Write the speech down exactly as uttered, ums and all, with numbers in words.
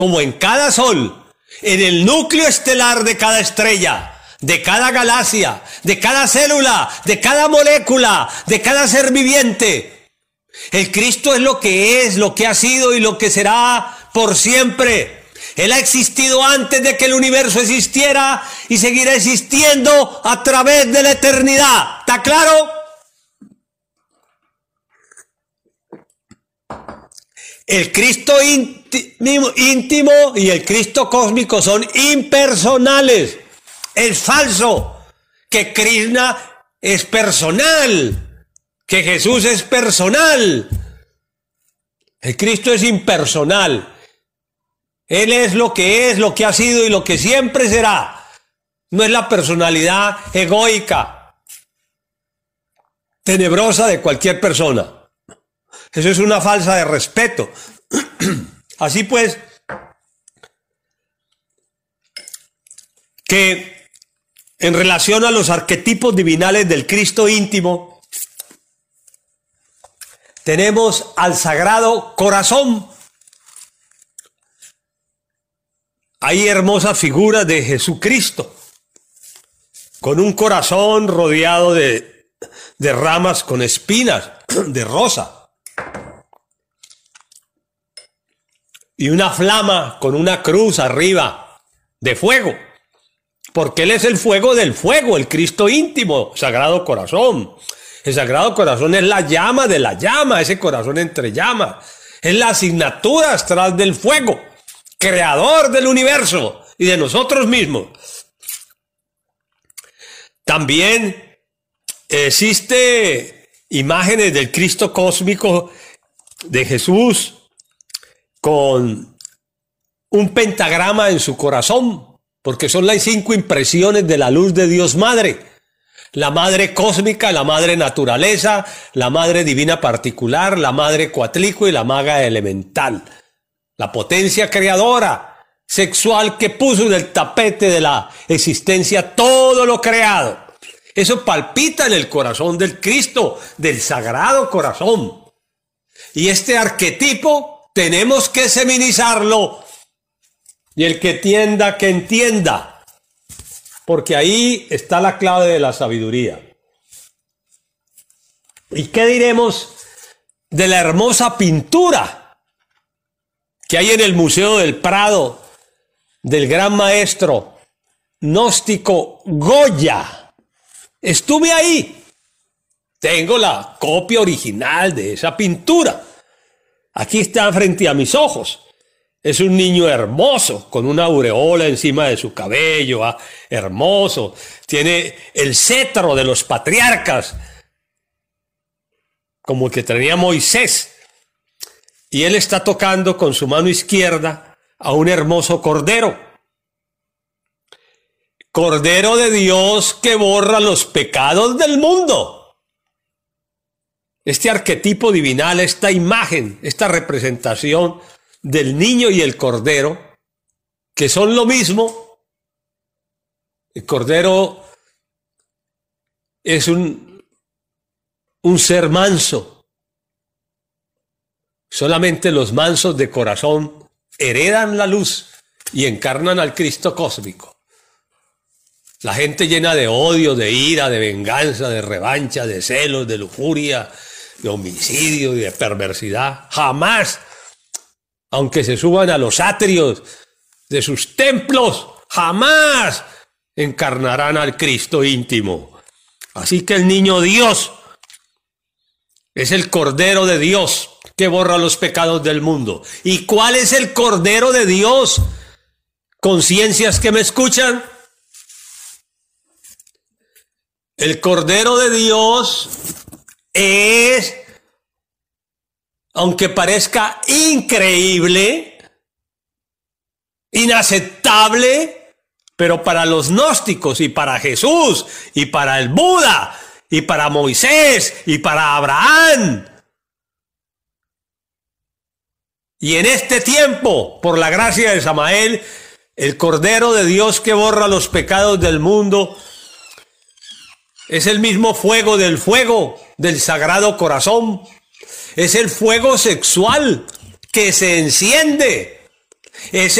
como en cada sol, en el núcleo estelar de cada estrella, de cada galaxia, de cada célula, de cada molécula, de cada ser viviente. El Cristo es lo que es, lo que ha sido y lo que será por siempre. Él ha existido antes de que el universo existiera y seguirá existiendo a través de la eternidad. ¿Está claro? El Cristo íntimo, íntimo y el Cristo cósmico son impersonales. Es falso que Krishna es personal, que Jesús es personal. El Cristo es impersonal. Él es lo que es, lo que ha sido y lo que siempre será. No es la personalidad egoica, tenebrosa de cualquier persona. Eso es una falsa de respeto. Así pues, que en relación a los arquetipos divinales del Cristo íntimo, tenemos al Sagrado Corazón. Hay hermosas figuras de Jesucristo, con un corazón rodeado de, de ramas con espinas de rosa. Y una flama con una cruz arriba de fuego. Porque Él es el fuego del fuego, el Cristo íntimo, Sagrado Corazón. El Sagrado Corazón es la llama de la llama, ese corazón entre llamas. Es la asignatura astral del fuego, creador del universo y de nosotros mismos. También existe imágenes del Cristo cósmico de Jesús con un pentagrama en su corazón, porque son las cinco impresiones de la luz de Dios Madre. La Madre cósmica, la Madre naturaleza, la Madre divina particular, la Madre cuatlico y la Maga elemental. La potencia creadora, sexual que puso en el tapete de la existencia todo lo creado. Eso palpita en el corazón del Cristo, del Sagrado Corazón. Y este arquetipo tenemos que seminizarlo. Y el que entienda, que entienda. Porque ahí está la clave de la sabiduría. ¿Y qué diremos de la hermosa pintura que hay en el Museo del Prado del gran maestro gnóstico Goya? Estuve ahí. Tengo la copia original de esa pintura. Aquí está frente a mis ojos. Es un niño hermoso, con una aureola encima de su cabello, ¿ah? Hermoso. Tiene el cetro de los patriarcas, como el que tenía Moisés. Y él está tocando con su mano izquierda a un hermoso cordero. Cordero de Dios que borra los pecados del mundo. Este arquetipo divinal, esta imagen, esta representación del niño y el cordero, que son lo mismo. El cordero es un, un ser manso. Solamente los mansos de corazón heredan la luz y encarnan al Cristo cósmico. La gente llena de odio, de ira, de venganza, de revancha, de celos, de lujuria, de homicidio y de perversidad, jamás, aunque se suban a los atrios de sus templos, jamás encarnarán al Cristo íntimo. Así que el niño Dios es el Cordero de Dios que borra los pecados del mundo. ¿Y cuál es el Cordero de Dios? Conciencias que me escuchan. El Cordero de Dios es, aunque parezca increíble, inaceptable, pero para los gnósticos y para Jesús y para el Buda y para Moisés y para Abraham. Y en este tiempo, por la gracia de Samael, el Cordero de Dios que borra los pecados del mundo es el mismo fuego del fuego del Sagrado Corazón. Es el fuego sexual que se enciende Ese